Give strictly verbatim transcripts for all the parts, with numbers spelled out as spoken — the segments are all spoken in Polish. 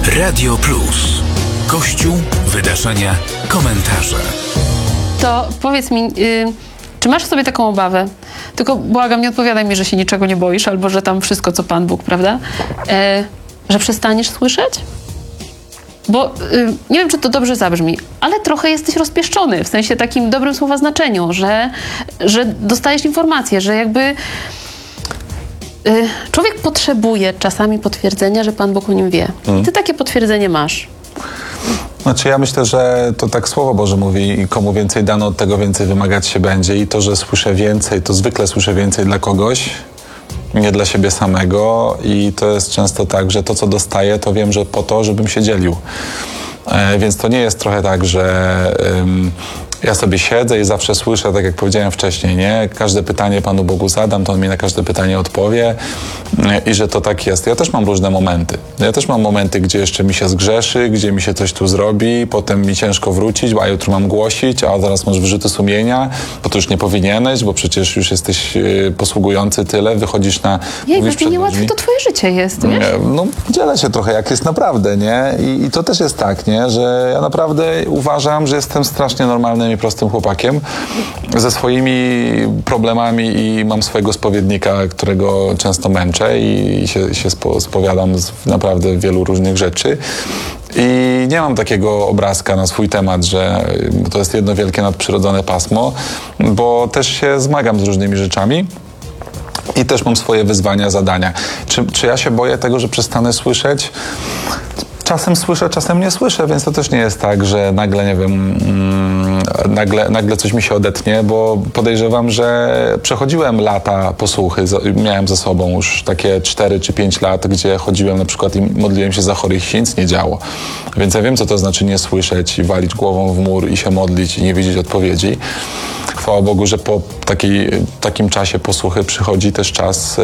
Radio Plus. Kościół, wydarzenia, komentarze. To powiedz mi, yy, czy masz w sobie taką obawę? Tylko błagam, nie odpowiadaj mi, że się niczego nie boisz, albo że tam wszystko, co Pan Bóg, prawda? Yy, że przestaniesz słyszeć? Bo yy, nie wiem, czy to dobrze zabrzmi, ale trochę jesteś rozpieszczony, w sensie takim dobrym słowa znaczeniu, że, że dostajesz informację, że jakby yy, człowiek potrzebuje czasami potwierdzenia, że Pan Bóg o nim wie. Mm. Ty takie potwierdzenie masz. Znaczy ja myślę, że to tak Słowo Boże mówi i komu więcej dano, od tego więcej wymagać się będzie i to, że słyszę więcej, to zwykle słyszę więcej dla kogoś, nie dla siebie samego i to jest często tak, że to, co dostaję, to wiem, że po to, żebym się dzielił. E, więc to nie jest trochę tak, że ym, ja sobie siedzę i zawsze słyszę, tak jak powiedziałem wcześniej, nie? Każde pytanie Panu Bogu zadam, to On mi na każde pytanie odpowie i że to tak jest. Ja też mam różne momenty. Ja też mam momenty, gdzie jeszcze mi się zgrzeszy, gdzie mi się coś tu zrobi, potem mi ciężko wrócić, a jutro mam głosić, a zaraz masz wyrzuty sumienia, bo to już nie powinieneś, bo przecież już jesteś yy, posługujący tyle, wychodzisz na... Jej, pewnie niełatwe to twoje życie jest, wiesz? Nie, no dzielę się trochę, jak jest naprawdę, nie? I, I to też jest tak, nie? Że ja naprawdę uważam, że jestem strasznie normalnym i prostym chłopakiem ze swoimi problemami i mam swojego spowiednika, którego często męczę i, i się, się spo, spowiadam z naprawdę wielu różnych rzeczy. I nie mam takiego obrazka na swój temat, że to jest jedno wielkie nadprzyrodzone pasmo, bo też się zmagam z różnymi rzeczami. I też mam swoje wyzwania, zadania. Czy, czy ja się boję tego, że przestanę słyszeć? Czasem słyszę, czasem nie słyszę, więc to też nie jest tak, że nagle, nie wiem, nagle, nagle coś mi się odetnie, bo podejrzewam, że przechodziłem lata posłuchy, miałem za sobą już takie cztery czy pięć lat, gdzie chodziłem na przykład i modliłem się za chorych, się nic nie działo. Więc ja wiem, co to znaczy nie słyszeć i walić głową w mur i się modlić i nie widzieć odpowiedzi. Chwała Bogu, że po takiej, takim czasie posłuchy przychodzi też czas,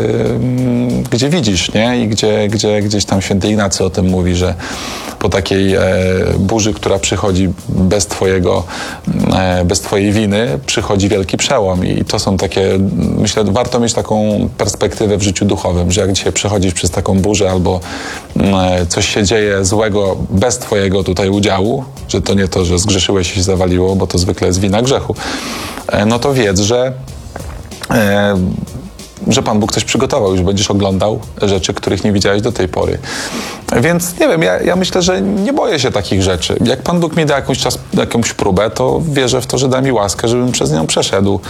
yy, gdzie widzisz, nie? I gdzie, gdzie gdzieś tam święty Ignacy o tym mówi, że po takiej e, burzy, która przychodzi bez twojego, e, bez twojej winy, przychodzi wielki przełom. I to są takie, myślę, warto mieć taką perspektywę w życiu duchowym, że jak dzisiaj przechodzisz przez taką burzę albo e, coś się dzieje złego bez twojego tutaj udziału, że to nie to, że zgrzeszyłeś i się zawaliło, bo to zwykle jest wina grzechu, e, no to wiedz, że e, że Pan Bóg coś przygotował, już będziesz oglądał rzeczy, których nie widziałeś do tej pory. Więc nie wiem, ja, ja myślę, że nie boję się takich rzeczy. Jak Pan Bóg mi da jakąś, czas, jakąś próbę, to wierzę w to, że da mi łaskę, żebym przez nią przeszedł.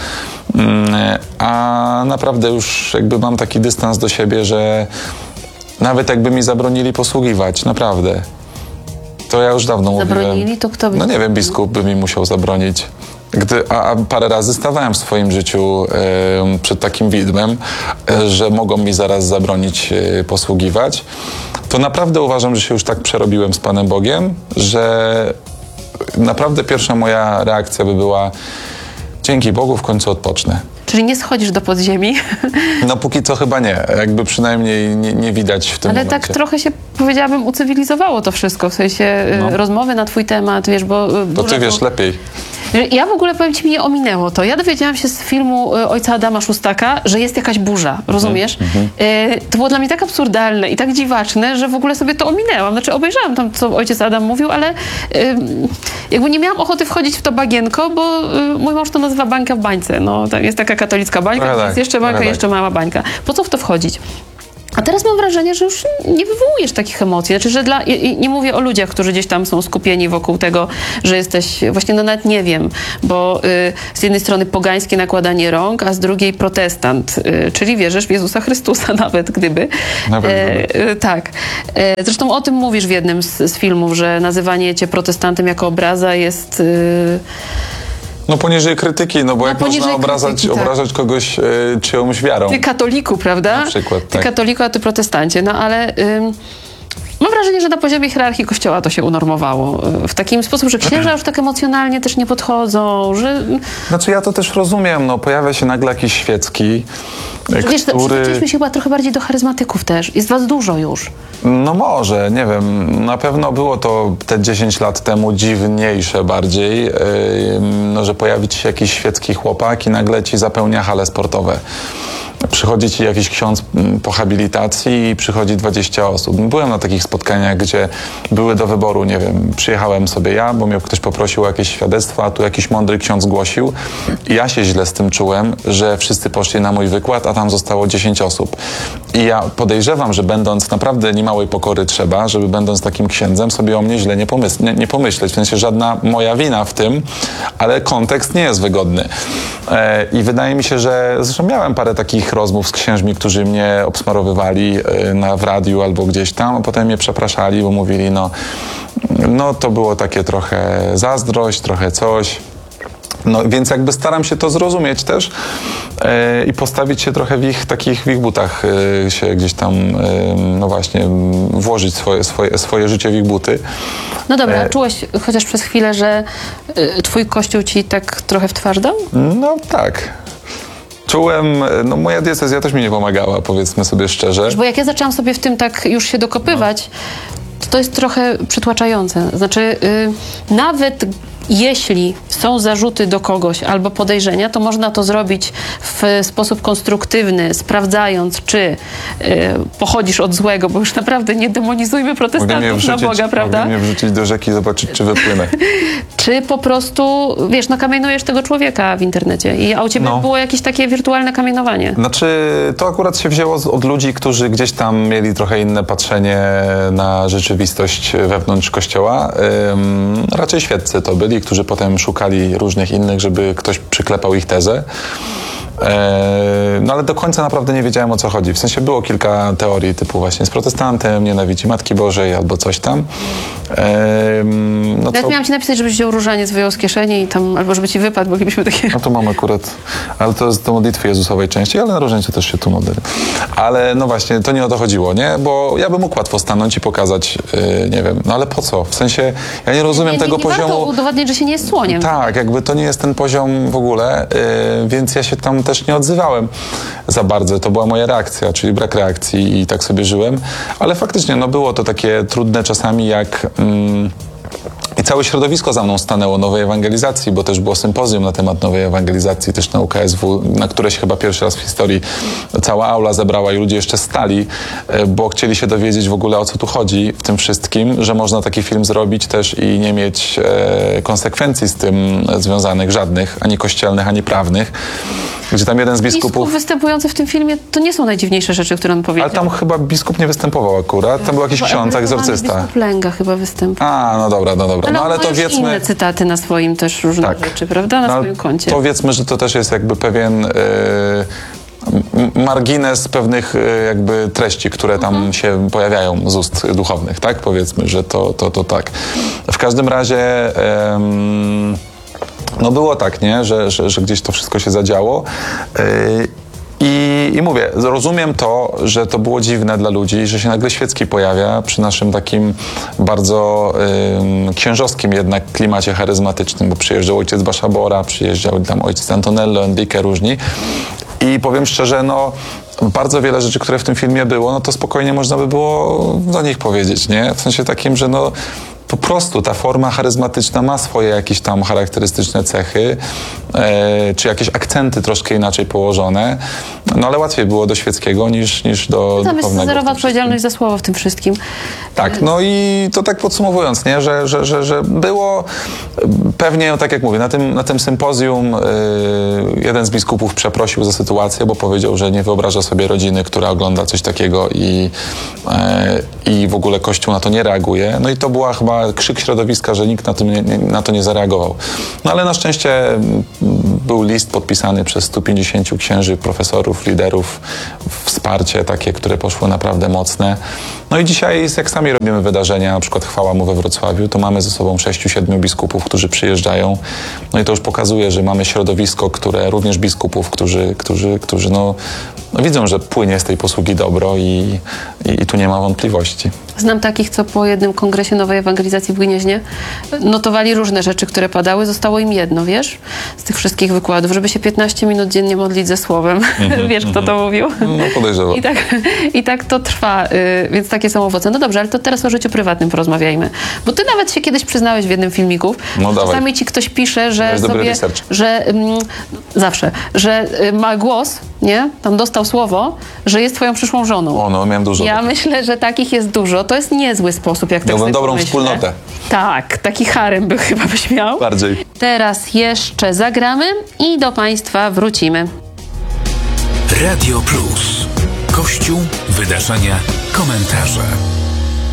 A naprawdę już jakby mam taki dystans do siebie, że nawet jakby mi zabronili posługiwać, naprawdę, to ja już dawno mówiłem. Zabronili? To kto by... No nie wiem, biskup by mi musiał zabronić. Gdy, a, a parę razy stawałem w swoim życiu e, przed takim widmem, e, że mogą mi zaraz zabronić e, posługiwać, to naprawdę uważam, że się już tak przerobiłem z Panem Bogiem, że naprawdę pierwsza moja reakcja by była: dzięki Bogu, w końcu odpocznę. Czyli nie schodzisz do podziemi? No póki co chyba nie. Jakby przynajmniej nie, nie widać w tym Ale momencie. tak trochę się, powiedziałabym, ucywilizowało to wszystko, w sensie no. rozmowy na twój temat, wiesz, bo... To ty wiesz to... lepiej. Ja w ogóle, powiem ci, mi nie ominęło to. Ja dowiedziałam się z filmu ojca Adama Szóstaka, że jest jakaś burza, rozumiesz? Mm-hmm. To było dla mnie tak absurdalne i tak dziwaczne, że w ogóle sobie to ominęłam. Znaczy obejrzałam tam, co ojciec Adam mówił, ale jakby nie miałam ochoty wchodzić w to bagienko, bo mój mąż to nazywa bańka w bańce. No, tak, jest taka katolicka bańka, no, jest tak, jeszcze bańka, no, jeszcze tak. mała bańka. Po co w to wchodzić? A teraz mam wrażenie, że już nie wywołujesz takich emocji. Znaczy, że dla, i, nie mówię o ludziach, którzy gdzieś tam są skupieni wokół tego, że jesteś, właśnie no nawet nie wiem, bo y, z jednej strony pogańskie nakładanie rąk, a z drugiej protestant, y, czyli wierzysz w Jezusa Chrystusa nawet gdyby. Nawet, e, nawet. Y, tak. E, zresztą o tym mówisz w jednym z, z filmów, że nazywanie cię protestantem jako obraza jest... Y, No poniżej krytyki, no bo no, jak można obrażać, krytyki, tak. obrażać kogoś y, czyjąś wiarą. Ty katoliku, prawda? Na przykład, Ty tak. katoliku, a ty protestancie. No ale ym, mam wrażenie, że na poziomie hierarchii Kościoła to się unormowało. W takim sposób, że księża już tak emocjonalnie też nie podchodzą, że... Znaczy ja to też rozumiem, no pojawia się nagle jakiś świecki, Wiesz, który... przyzwyczailiśmy się chyba trochę bardziej do charyzmatyków też. Jest was dużo już. No może, nie wiem. Na pewno było to te dziesięć lat temu dziwniejsze bardziej, yy, no, że pojawi ci się jakiś świecki chłopak i nagle ci zapełnia hale sportowe. przychodzi ci jakiś ksiądz po habilitacji i przychodzi dwadzieścia osób. Byłem na takich spotkaniach, gdzie były do wyboru, nie wiem, przyjechałem sobie ja, bo mnie ktoś poprosił o jakieś świadectwa, a tu jakiś mądry ksiądz głosił i ja się źle z tym czułem, że wszyscy poszli na mój wykład, a tam zostało dziesięć osób. I ja podejrzewam, że będąc naprawdę niemałej pokory trzeba, żeby będąc takim księdzem sobie o mnie źle nie, pomysł, nie, nie pomyśleć. W sensie żadna moja wina w tym, ale kontekst nie jest wygodny. E, I wydaje mi się, że zresztą miałem parę takich rozmów z księżmi, którzy mnie obsmarowywali e, na, w radiu albo gdzieś tam, a potem mnie przepraszali, bo mówili, no, no to było takie trochę zazdrość, trochę coś. No więc jakby staram się to zrozumieć też e, i postawić się trochę w ich takich, w ich butach, e, się gdzieś tam, e, no właśnie, włożyć swoje, swoje, swoje życie w ich buty. No dobra, E, czułeś chociaż przez chwilę, że y, twój kościół ci tak trochę w twarz dał? No tak. Czułem, no moja diecezja też mi nie pomagała, powiedzmy sobie szczerze. Bo jak ja zaczęłam sobie w tym tak już się dokopywać, to to jest trochę przytłaczające. Znaczy, y, nawet jeśli są zarzuty do kogoś albo podejrzenia, to można to zrobić w sposób konstruktywny, sprawdzając, czy y, pochodzisz od złego, bo już naprawdę nie demonizujmy protestantów na Boga, prawda? Mogę mnie wrzucić do rzeki i zobaczyć, czy wypłynę. Czy po prostu, wiesz, no kamienujesz tego człowieka w internecie i a u ciebie No. było jakieś takie wirtualne kamienowanie. Znaczy, to akurat się wzięło z, od ludzi, którzy gdzieś tam mieli trochę inne patrzenie na rzeczywistość wewnątrz Kościoła. Ym, raczej świeccy to byli, którzy potem szukali różnych innych, żeby ktoś przyklepał ich tezę. No ale do końca naprawdę nie wiedziałem, o co chodzi. W sensie było kilka teorii typu właśnie z protestantem, nienawidzi Matki Bożej albo coś tam. No Jak co... miałam ci napisać, żebyś wziął różaniec, wyjął z kieszeni i tam, albo żeby ci wypadł, moglibyśmy takie... No to mam akurat, ale to jest do modlitwy Jezusowej częściej, ale na różańcu też się tu modlę. Ale no właśnie, to nie o to chodziło, nie? Bo ja bym mógł łatwo stanąć i pokazać, yy, nie wiem, no ale po co? W sensie, ja nie rozumiem nie, tego nie, nie poziomu... warto udowadniać, że się nie jest słoniem. Tak, jakby to nie jest ten poziom w ogóle, yy, więc ja się tam też nie odzywałem za bardzo. To była moja reakcja, czyli brak reakcji i tak sobie żyłem. Ale faktycznie, no było to takie trudne czasami, jak... Mm, I całe środowisko za mną stanęło nowej ewangelizacji, bo też było sympozjum na temat nowej ewangelizacji, też na U K S W, na które się chyba pierwszy raz w historii cała aula zebrała i ludzie jeszcze stali, bo chcieli się dowiedzieć w ogóle, o co tu chodzi w tym wszystkim, że można taki film zrobić też i nie mieć e, konsekwencji z tym związanych, żadnych, ani kościelnych, ani prawnych. Gdzie tam jeden z biskupów... Biskup występujący w tym filmie, to nie są najdziwniejsze rzeczy, które on powiedział. Ale tam chyba biskup nie występował akurat, tam był jakiś ksiądz, egzorcysta. Biskup Lęga chyba występował. A, no dobra, no dobra. Ale, No ale on to ma już wiedzmy... inne cytaty na swoim też różne Tak. rzeczy, prawda? Na No, swoim koncie. Powiedzmy, że to też jest jakby pewien e, m- margines pewnych e, jakby treści, które tam Mhm. się pojawiają z ust duchownych, tak? Powiedzmy, że to, to, to tak. W każdym razie... em, no było tak, nie? Że, że, że gdzieś to wszystko się zadziało. Yy, I, I mówię, rozumiem to, że to było dziwne dla ludzi, że się nagle Świecki pojawia przy naszym takim bardzo ym, księżowskim jednak klimacie charyzmatycznym, bo przyjeżdżał ojciec Baszabora, przyjeżdżał tam ojciec Antonello, Enrique, różni. I powiem szczerze, no bardzo wiele rzeczy, które w tym filmie było, no to spokojnie można by było do nich powiedzieć, nie? W sensie takim, że no po prostu ta forma charyzmatyczna ma swoje jakieś tam charakterystyczne cechy, e, czy jakieś akcenty troszkę inaczej położone, no ale łatwiej było do Świeckiego niż, niż do Tam jest duchownego. zerowa odpowiedzialność za słowo w tym wszystkim. Tak, no i to tak podsumowując, nie, że, że, że, że było pewnie, tak jak mówię, na tym, na tym sympozjum y, jeden z biskupów przeprosił za sytuację, bo powiedział, że nie wyobraża sobie rodziny, która ogląda coś takiego i, y, i w ogóle Kościół na to nie reaguje. No i to była chyba krzyk środowiska, że nikt na, tym nie, na to nie zareagował. No ale na szczęście był list podpisany przez stu pięćdziesięciu księży, profesorów, liderów, wsparcie takie, które poszło naprawdę mocne. No i dzisiaj, jak sami robimy wydarzenia, na przykład Chwała Mu we Wrocławiu, to mamy ze sobą sześciu, siedmiu biskupów, którzy przyjeżdżają. No i to już pokazuje, że mamy środowisko, które również biskupów, którzy, którzy, którzy no, no widzą, że płynie z tej posługi dobro i, i, i tu nie ma wątpliwości. Znam takich, co po jednym kongresie Nowej Ewangelizacji w Gnieźnie notowali różne rzeczy, które padały. Zostało im jedno, wiesz, z tych wszystkich wykładów, żeby się piętnaście minut dziennie modlić ze słowem. Wiesz, kto to mówił? No podejrzewam. I tak, I tak to trwa. Y, więc tak takie są owoce. No dobrze, ale to teraz o życiu prywatnym porozmawiajmy. Bo ty nawet się kiedyś przyznałeś w jednym filmiku, No że dawaj. czasami ci ktoś pisze, że Jest dobry sobie, research. że mm, zawsze, że y, ma głos, nie? Tam dostał słowo, że jest twoją przyszłą żoną. O, no, miałem dużo. Ja takich. myślę, że takich jest dużo. To jest niezły sposób, jak tak Miałbym sobie dobrą pomyślę. wspólnotę. Tak, taki harem by chyba byś miał. Bardziej. Teraz jeszcze zagramy i do Państwa wrócimy. Radio Plus. Kościół, wydarzenia, komentarze.